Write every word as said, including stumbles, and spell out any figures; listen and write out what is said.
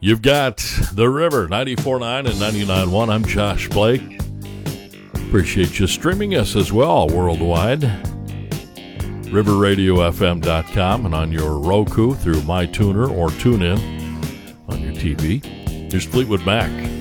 You've got The River, ninety-four point nine and ninety-nine point one. I'm Josh Blake. Appreciate you streaming us as well worldwide. river radio f m dot com and on your Roku through MyTuner or TuneIn on your T V. Here's Fleetwood Mac.